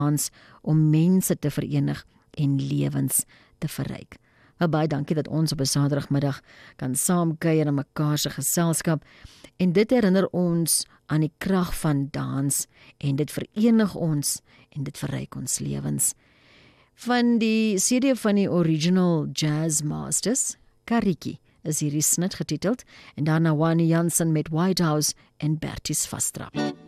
om mense te verenig en lewens te verryk. Wel, baie dankie dat ons op 'n Saterdagmiddag kan saamkuier in mekaar se geselskap en dit herinner ons aan die krag van dans en dit verenig ons en dit verryk ons lewens. Van die CD van die Original Jazz Masters, Kariki, is hierdie snit getiteld en daarna Wani Jansen met White House en Berties Vastrap.